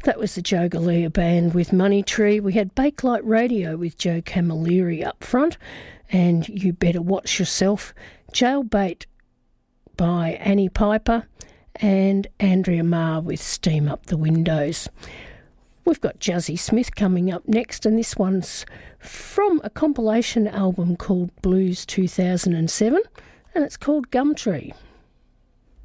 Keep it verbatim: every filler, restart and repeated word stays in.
That was the Joe Galea Band with Money Tree. We had Bakelite Radio with Joe Camilleri up front, and You Better Watch Yourself. Jailbait by Annie Piper, and Andrea Marr with Steam Up the Windows. We've got Juzzy Smith coming up next, and this one's from a compilation album called Blues two thousand seven, and it's called Gumtree.